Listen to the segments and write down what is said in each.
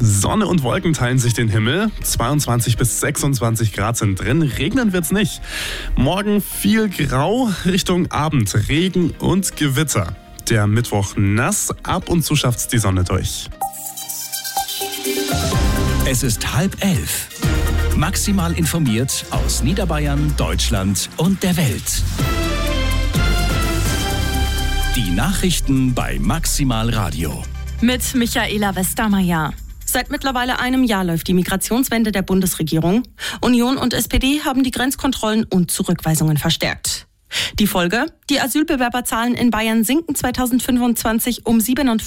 Sonne und Wolken teilen sich den Himmel. 22 bis 26 Grad sind drin. Regnen wird's nicht. Morgen viel Grau, Richtung Abend Regen und Gewitter. Der Mittwoch nass, ab und zu schafft's die Sonne durch. Es ist 10:30. Maximal informiert aus Niederbayern, Deutschland und der Welt. Die Nachrichten bei Maximal Radio. Mit Michaela Westermeier. Seit mittlerweile einem Jahr läuft die Migrationswende der Bundesregierung. Union und SPD haben die Grenzkontrollen und Zurückweisungen verstärkt. Die Folge? Die Asylbewerberzahlen in Bayern sinken 2025 um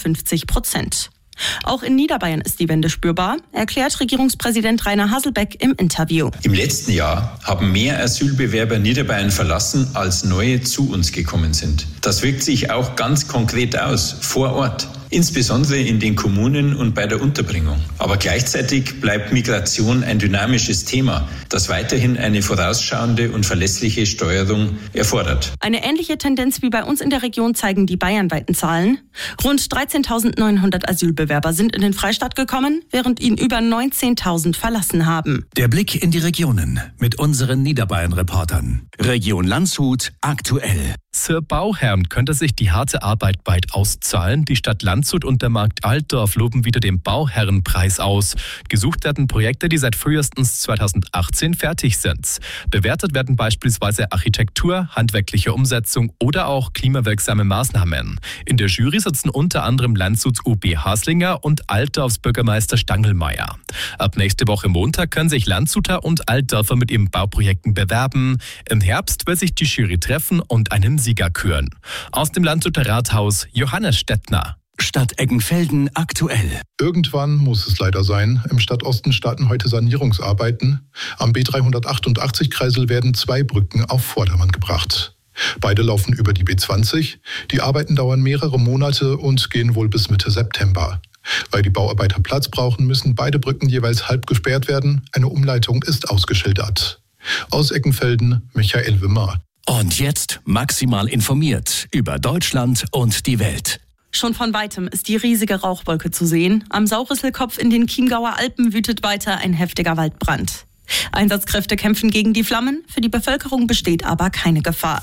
57%. Auch in Niederbayern ist die Wende spürbar, erklärt Regierungspräsident Rainer Haselbeck im Interview. Im letzten Jahr haben mehr Asylbewerber Niederbayern verlassen, als neue zu uns gekommen sind. Das wirkt sich auch ganz konkret aus, vor Ort. Insbesondere in den Kommunen und bei der Unterbringung. Aber gleichzeitig bleibt Migration ein dynamisches Thema, das weiterhin eine vorausschauende und verlässliche Steuerung erfordert. Eine ähnliche Tendenz wie bei uns in der Region zeigen die bayernweiten Zahlen. Rund 13.900 Asylbewerber sind in den Freistaat gekommen, während ihn über 19.000 verlassen haben. Der Blick in die Regionen mit unseren Niederbayern-Reportern. Region Landshut aktuell. Für Bauherren könnte sich die harte Arbeit bald auszahlen. Die Stadt Landshut und der Markt Altdorf loben wieder den Bauherrenpreis aus. Gesucht werden Projekte, die seit frühestens 2018 fertig sind. Bewertet werden beispielsweise Architektur, handwerkliche Umsetzung oder auch klimawirksame Maßnahmen. In der Jury sitzen unter anderem Landshuts UB Haslinger und Altdorfs Bürgermeister Stangelmeier. Ab nächste Woche Montag können sich Landshuter und Altdorfer mit ihren Bauprojekten bewerben. Im Herbst wird sich die Jury treffen und einen Sieger küren. Aus dem Landshuter Rathaus Johannes Stettner. Stadt Eggenfelden aktuell. Irgendwann muss es leider sein. Im Stadtosten starten heute Sanierungsarbeiten. Am B388-Kreisel werden 2 Brücken auf Vordermann gebracht. Beide laufen über die B20. Die Arbeiten dauern mehrere Monate und gehen wohl bis Mitte September. Weil die Bauarbeiter Platz brauchen, müssen beide Brücken jeweils halb gesperrt werden. Eine Umleitung ist ausgeschildert. Aus Eggenfelden, Michael Wimmer. Und jetzt maximal informiert über Deutschland und die Welt. Schon von weitem ist die riesige Rauchwolke zu sehen. Am Saurisselkopf in den Chiemgauer Alpen wütet weiter ein heftiger Waldbrand. Einsatzkräfte kämpfen gegen die Flammen, für die Bevölkerung besteht aber keine Gefahr.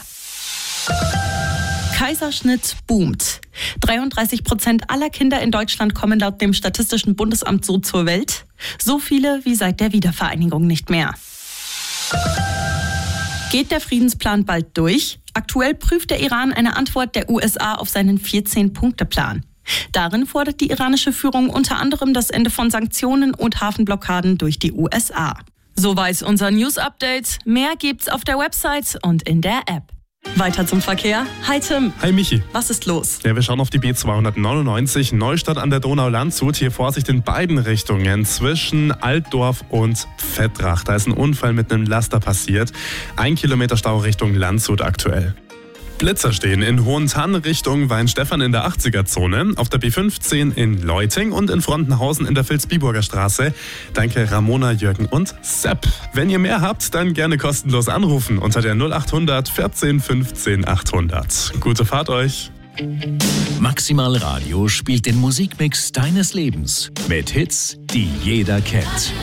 Kaiserschnitt boomt. 33% aller Kinder in Deutschland kommen laut dem Statistischen Bundesamt so zur Welt. So viele wie seit der Wiedervereinigung nicht mehr. Geht der Friedensplan bald durch? Aktuell prüft der Iran eine Antwort der USA auf seinen 14-Punkte-Plan. Darin fordert die iranische Führung unter anderem das Ende von Sanktionen und Hafenblockaden durch die USA. Soweit unser News-Update. Mehr gibt's auf der Website und in der App. Weiter zum Verkehr. Hi Tim. Hi Michi. Was ist los? Ja, wir schauen auf die B299 Neustadt an der Donau-Landshut. Hier Vorsicht in beiden Richtungen zwischen Altdorf und Vettrach. Da ist ein Unfall mit einem Laster passiert. 1 Kilometer Stau Richtung Landshut aktuell. Blitzer stehen in Hohentann Richtung Weinstefan in der 80er-Zone, auf der B15 in Leuting und in Frontenhausen in der Vilsbiburger Straße. Danke Ramona, Jürgen und Sepp. Wenn ihr mehr habt, dann gerne kostenlos anrufen unter der 0800 14 15 800. Gute Fahrt euch. Maximal Radio spielt den Musikmix deines Lebens mit Hits, die jeder kennt.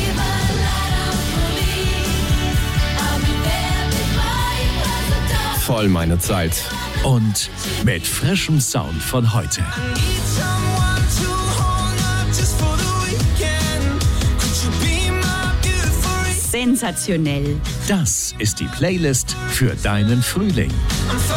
Voll meine Zeit. Und mit frischem Sound von heute. Sensationell. Das ist die Playlist für deinen Frühling.